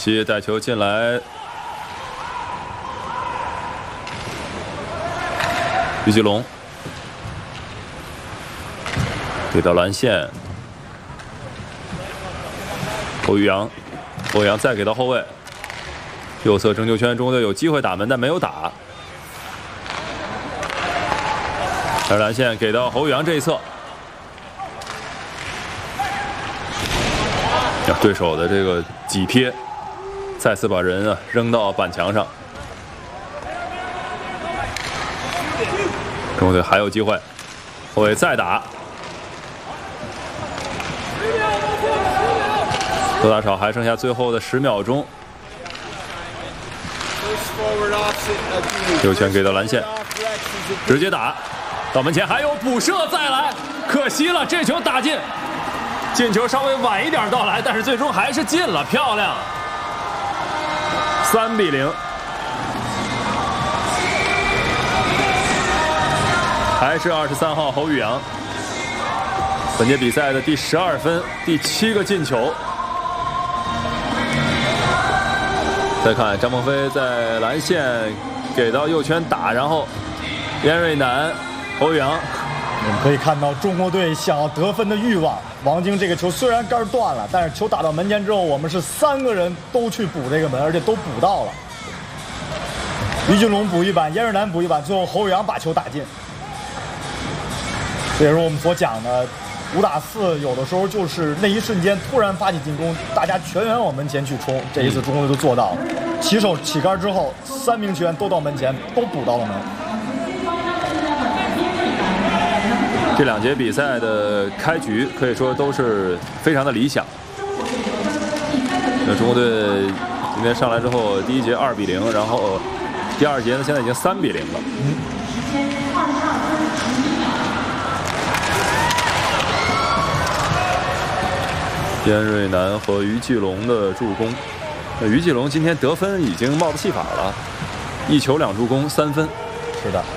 西带球进来，于继龙给到蓝线，侯宇阳再给到后卫，右侧争球圈，中国队有机会打门，但没有打。而蓝线给到侯宇阳这一侧，对手的这个挤撇，再次把人扔到板墙上。中国队还有机会，后卫再打。多打少还剩下最后的10秒钟。右拳给到蓝线，直接打到门前，还有补射再来，可惜了，这球打进，进球稍微晚一点到来，但是最终还是进了，漂亮，3比0。还是23号侯宇阳，本届比赛的第12分，第7个进球。再看张鹏飞在蓝线给到右圈打，然后边瑞南、侯宇阳， 我们可以看到中国队想要得分的欲望。王晶这个球虽然杆断了，但是球打到门前之后，我们是3个人都去补这个门，而且都补到了。于俊龙补一板，燕瑞南补一板，最后侯宇阳把球打进。这也是我们所讲的5打4，有的时候就是那一瞬间突然发起进攻，大家全员往门前去冲。这一次中国队都做到了，起手起杆之后，3名球员都到门前，都补到了门。 这2节比赛的开局可以说都是非常的理想。那中国队今天上来之后，第1节2比0，然后第2节呢现在已经3比0了。边瑞南和于继龙的助攻，于继龙今天得分已经帽子戏法了，1球2助攻3分。 是的。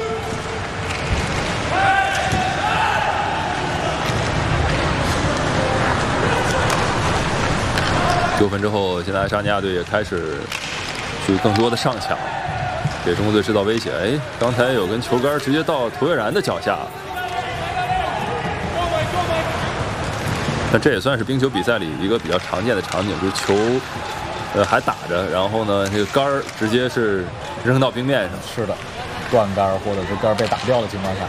9分之后，现在爱沙尼亚队也开始去更多的上抢，给中国队制造威胁。哎，刚才有根球杆直接到涂悦然的脚下。但这也算是冰球比赛里一个比较常见的场景，就是球，还打着，然后呢，这个杆儿直接是扔到冰面上。 是的，断杆或者是杆被打掉的情况下。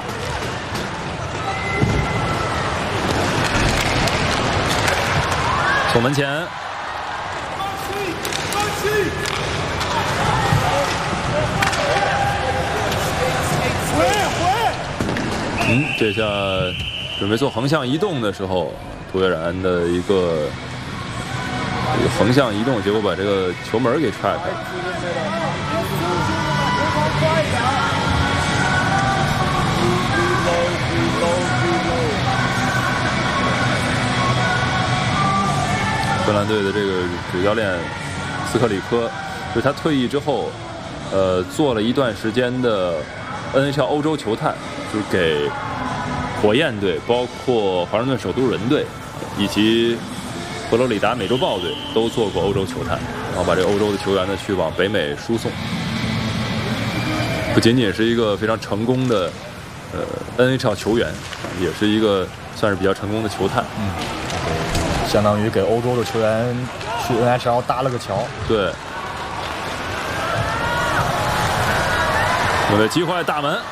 从门前，这下准备做横向移动的时候。涂悦然的一个横向移动，结果把这个球门给踹开了。芬兰队的这个主教练斯克里科，就是他退役之后，做了一段时间的 NHL 欧洲球探，就是给火焰队，包括华盛顿首都人队，以及佛罗里达美洲豹队都做过欧洲球探，然后把这个欧洲的球员呢去往北美输送。不仅仅是一个非常成功的NHL 球员，也是一个算是比较成功的球探。 相当于给欧洲的球员去 NHL 搭了个桥。 对。有的机会大门。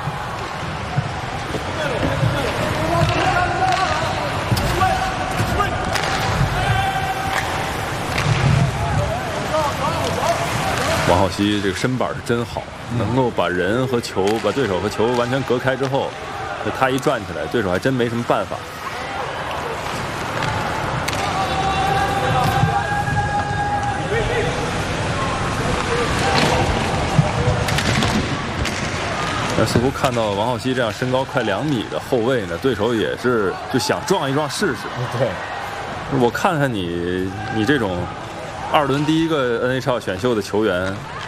王浩熙这个身板是真好，能够把人和球、把对手和球完全隔开之后，他一转起来，对手还真没什么办法。那似乎看到王浩熙这样身高快2米的后卫呢，对手也是就想撞一撞试试。 对， 我看看你这种2轮第1个 NHL 选秀的球员，